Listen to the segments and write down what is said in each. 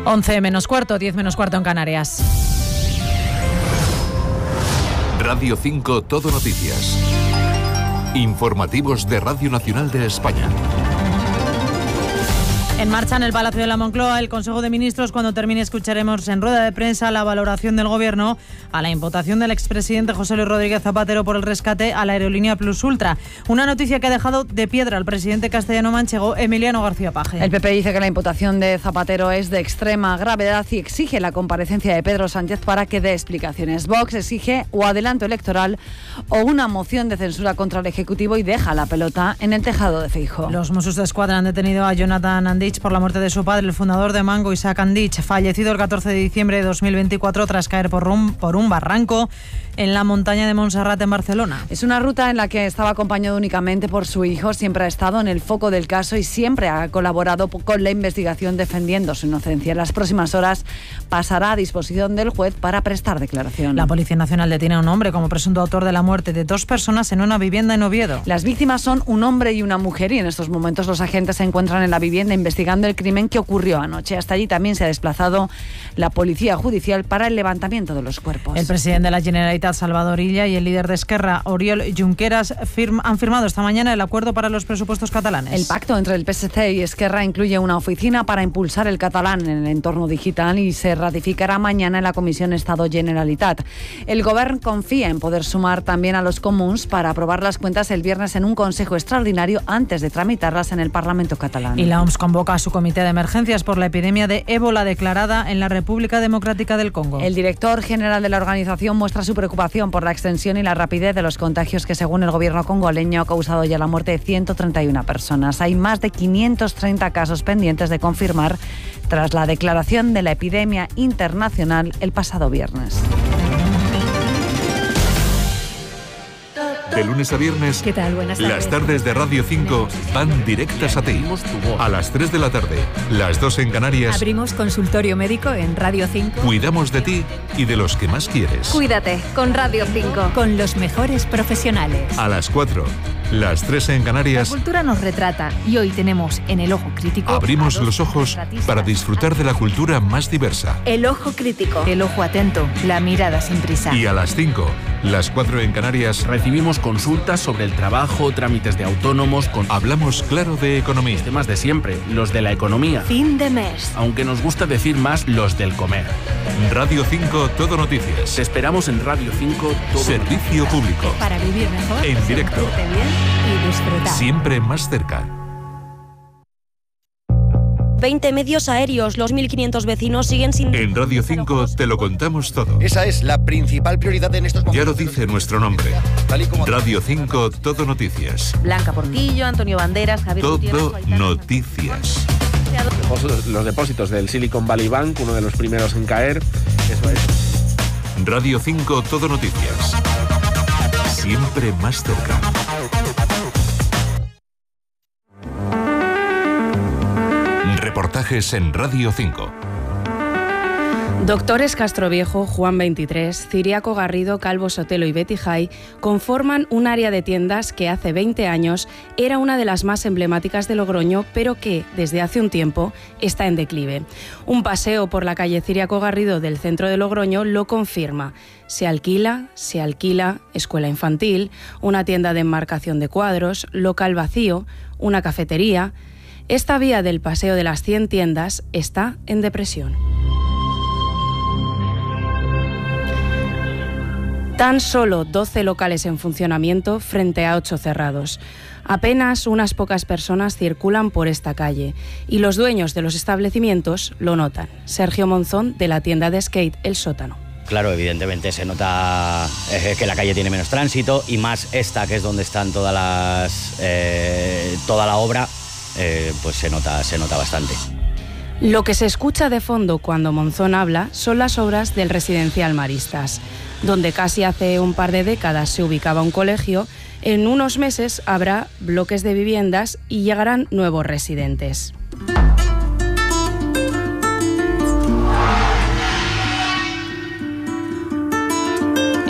11 menos cuarto, 10 menos cuarto en Canarias. Radio 5 Todo Noticias. Informativos de Radio Nacional de España. En marcha en el Palacio de la Moncloa el Consejo de Ministros. Cuando termine escucharemos en rueda de prensa la valoración del Gobierno a la imputación del expresidente José Luis Rodríguez Zapatero por el rescate a la aerolínea Plus Ultra. Una noticia que ha dejado de piedra al presidente castellano-manchego Emiliano García Paje. El PP dice que la imputación de Zapatero es de extrema gravedad y exige la comparecencia de Pedro Sánchez para que dé explicaciones. Vox exige o adelanto electoral o una moción de censura contra el Ejecutivo y deja la pelota en el tejado de Feijóo. Los Mossos d'Esquadra han detenido a Jonathan Andich por la muerte de su padre, el fundador de Mango, Isaac Andich, fallecido el 14 de diciembre de 2024 tras caer por un barranco en la montaña de Montserrat, en Barcelona. Es una ruta en la que estaba acompañado únicamente por su hijo, siempre ha estado en el foco del caso y siempre ha colaborado con la investigación defendiendo su inocencia. En las próximas horas pasará a disposición del juez para prestar declaración. La Policía Nacional detiene a un hombre como presunto autor de la muerte de 2 personas en una vivienda en Oviedo. Las víctimas son un hombre y una mujer y en estos momentos los agentes se encuentran en la vivienda investigando el crimen que ocurrió anoche. Hasta allí también se ha desplazado la Policía Judicial para el levantamiento de los cuerpos. El presidente de la Generalitat, Salvador Illa, y el líder de Esquerra, Oriol Junqueras, han firmado esta mañana el acuerdo para los presupuestos catalanes. El pacto entre el PSC y Esquerra incluye una oficina para impulsar el catalán en el entorno digital y se ratificará mañana en la Comisión Estado Generalitat. El Govern confía en poder sumar también a los comuns para aprobar las cuentas el viernes en un consejo extraordinario antes de tramitarlas en el Parlamento catalán. Y la OMS convoca a su comité de emergencias por la epidemia de ébola declarada en la República Democrática del Congo. El director general de la organización muestra su preocupación por la extensión y la rapidez de los contagios que, según el gobierno congoleño, ha causado ya la muerte de 131 personas. Hay más de 530 casos pendientes de confirmar tras la declaración de la epidemia internacional el pasado viernes. De lunes a viernes, ¿Qué tal? Buenas tardes. las tardes de Radio 5 van directas a ti. A las 3 de la tarde, las 2 en Canarias, Abrimos consultorio médico en Radio 5. cuidamos de ti y de los que más quieres. Cuídate con Radio 5. Con los mejores profesionales. A las 4, las 3 en La Canarias, cultura nos retrata y hoy tenemos en El Ojo Crítico abrimos a dos los ojos retratistas. para disfrutar de la cultura más diversa. El ojo crítico. El ojo atento, la mirada sin prisa. Y a las 5, las 4 en Canarias, Recibimos consultas sobre el trabajo, trámites de autónomos, con hablamos claro de economía. temas de siempre, los de la economía. Fin de mes. Aunque nos gusta decir más los del comer. Radio 5 Todo Noticias. Te esperamos en Radio 5 todo. Servicio público. Para vivir mejor, En directo. sentirte bien y disfrutar. Siempre más cerca. 20 medios aéreos. Los 1.500 vecinos siguen sin... En Radio 5 te lo contamos todo. Esa es la principal prioridad en estos Ya momentos. lo dice nuestro nombre. Tal y como- Radio 5 Todo Noticias. Blanca Portillo, Antonio Banderas, Javier Todo noticias. Los depósitos del Silicon Valley Bank, uno de los primeros en caer. Eso es. Radio 5 Todo Noticias. Siempre más cerca. Reportajes en Radio 5. Doctores Castroviejo, Juan 23, Ciriaco Garrido, Calvo Sotelo y Betty Jay conforman un área de tiendas que hace 20 años era una de las más emblemáticas de Logroño, pero que desde hace un tiempo está en declive. Un paseo por la calle Ciriaco Garrido del centro de Logroño lo confirma. Se alquila, escuela infantil, una tienda de enmarcación de cuadros, local vacío, una cafetería. Esta vía del Paseo de las 100 tiendas está en depresión. Tan solo 12 locales en funcionamiento frente a 8 cerrados. Apenas unas pocas personas circulan por esta calle y los dueños de los establecimientos lo notan. Sergio Monzón, de la tienda de skate El Sótano. Claro, evidentemente se nota que la calle tiene menos tránsito y más esta, que es donde están toda la obra, pues se nota bastante. Lo que se escucha de fondo cuando Monzón habla son las obras del residencial Maristas, donde casi hace un par de décadas se ubicaba un colegio. En unos meses habrá bloques de viviendas y llegarán nuevos residentes.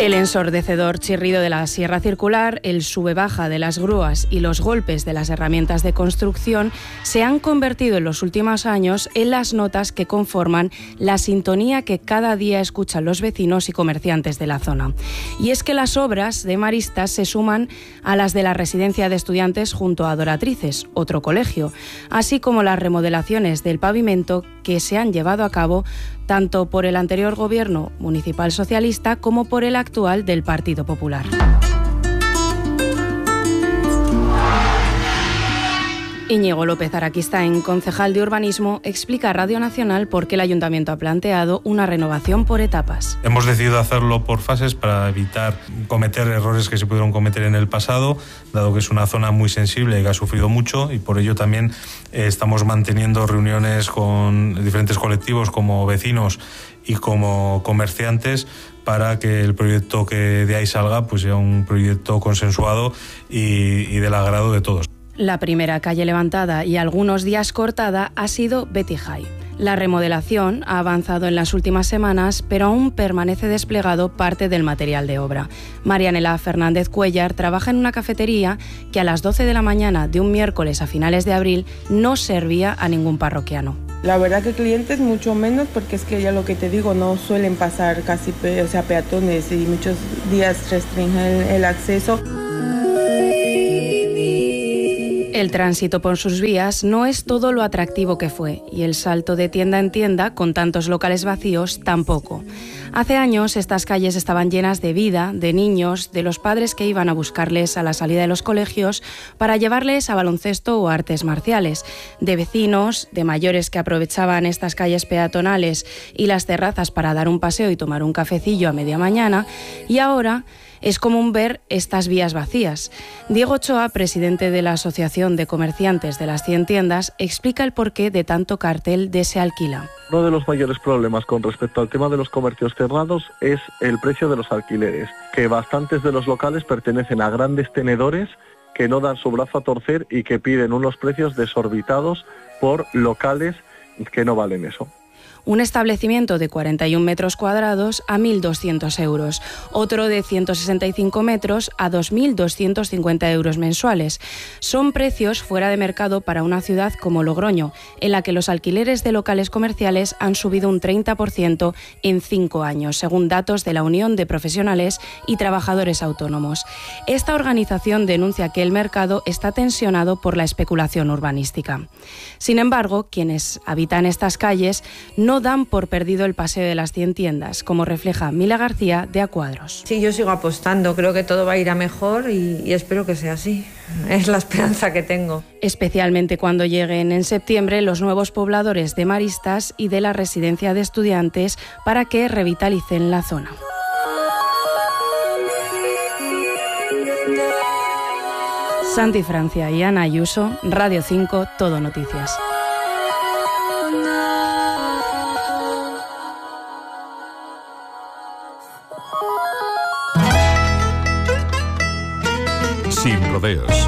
El ensordecedor chirrido de la sierra circular, el sube-baja de las grúas y los golpes de las herramientas de construcción se han convertido en los últimos años en las notas que conforman la sintonía que cada día escuchan los vecinos y comerciantes de la zona. Y es que las obras de Maristas se suman a las de la residencia de estudiantes junto a Doratrices, otro colegio, así como las remodelaciones del pavimento que se han llevado a cabo tanto por el anterior gobierno municipal socialista como por el actual del Partido Popular. Íñigo López Araquistáin, concejal de Urbanismo, explica a Radio Nacional por qué el Ayuntamiento ha planteado una renovación por etapas. Hemos decidido hacerlo por fases para evitar cometer errores que se pudieron cometer en el pasado, dado que es una zona muy sensible y que ha sufrido mucho, y por ello también estamos manteniendo reuniones con diferentes colectivos como vecinos y como comerciantes para que el proyecto que de ahí salga pues sea un proyecto consensuado y del agrado de todos. La primera calle levantada y algunos días cortada ha sido Betty High. La remodelación ha avanzado en las últimas semanas, pero aún permanece desplegado parte del material de obra. Marianela Fernández Cuellar trabaja en una cafetería que a las 12 de la mañana de un miércoles a finales de abril no servía a ningún parroquiano. La verdad que clientes mucho menos, porque es que ya lo que te digo, no suelen pasar casi peatones y muchos días restringen el acceso. El tránsito por sus vías no es todo lo atractivo que fue, y el salto de tienda en tienda, con tantos locales vacíos, tampoco. Hace años estas calles estaban llenas de vida, de niños, de los padres que iban a buscarles a la salida de los colegios para llevarles a baloncesto o artes marciales, de vecinos, de mayores que aprovechaban estas calles peatonales y las terrazas para dar un paseo y tomar un cafecillo a media mañana, y ahora es común ver estas vías vacías. Diego Ochoa, presidente de la Asociación de Comerciantes de las 100 tiendas, explica el porqué de tanto cartel de Se Alquila. Uno de los mayores problemas con respecto al tema de los comercios cerrados es el precio de los alquileres, que bastantes de los locales pertenecen a grandes tenedores que no dan su brazo a torcer y que piden unos precios desorbitados por locales que no valen eso. Un establecimiento de 41 metros cuadrados a 1.200 euros, otro de 165 metros a 2.250 euros mensuales. Son precios fuera de mercado para una ciudad como Logroño, en la que los alquileres de locales comerciales han subido un 30% en 5 años, según datos de la Unión de Profesionales y Trabajadores Autónomos. Esta organización denuncia que el mercado está tensionado por la especulación urbanística. Sin embargo, quienes habitan estas calles no dan por perdido el paseo de las 100 tiendas, como refleja Mila García de Acuadros. Sí, yo sigo apostando, creo que todo va a ir a mejor y espero que sea así. Es la esperanza que tengo. Especialmente cuando lleguen en septiembre los nuevos pobladores de Maristas y de la residencia de estudiantes para que revitalicen la zona. Santi Francia y Ana Ayuso, Radio 5, Todo Noticias. Sin rodeos.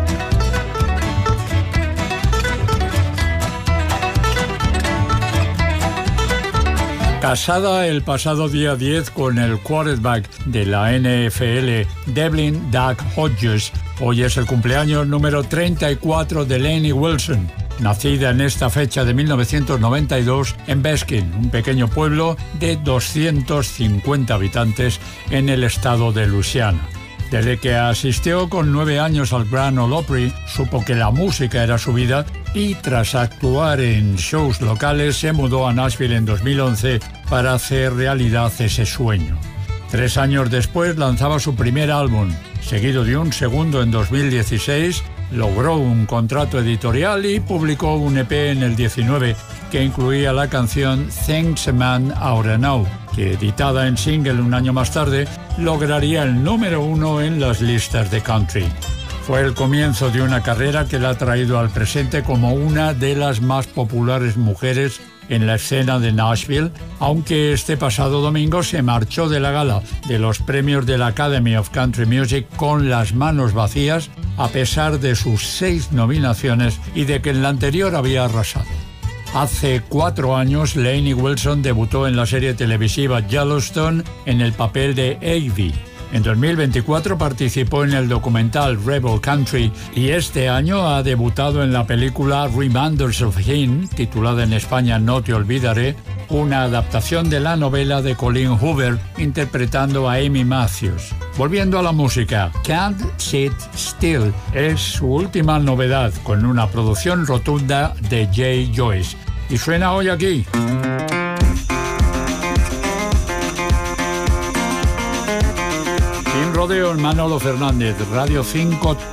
Casada el pasado día 10 con el quarterback de la NFL, Devlin Doug Hodges, hoy es el cumpleaños número 34 de Lainey Wilson, nacida en esta fecha de 1992 en Beskin, un pequeño pueblo de 250 habitantes en el estado de Luisiana. Desde que asistió con 9 años al Grand Ole Opry, supo que la música era su vida y tras actuar en shows locales se mudó a Nashville en 2011 para hacer realidad ese sueño. 3 años después lanzaba su primer álbum, seguido de un segundo en 2016, logró un contrato editorial y publicó un EP en el 19 que incluía la canción Things a Man Oughta Know, que editada en single un año más tarde, lograría el número 1 en las listas de country. Fue el comienzo de una carrera que la ha traído al presente como una de las más populares mujeres en la escena de Nashville, aunque este pasado domingo se marchó de la gala de los premios de la Academy of Country Music con las manos vacías, a pesar de sus 6 nominaciones y de que en la anterior había arrasado. Hace 4 años, Lainey Wilson debutó en la serie televisiva Yellowstone en el papel de Avie. En 2024 participó en el documental Rebel Country y este año ha debutado en la película Reminders of Him, titulada en España No te olvidaré, una adaptación de la novela de Colleen Hoover interpretando a Amy Matthews. Volviendo a la música, Can't Sit Still es su última novedad con una producción rotunda de Jay Joyce. Y suena hoy aquí. Sin rodeo, Manolo Fernández, Radio 5.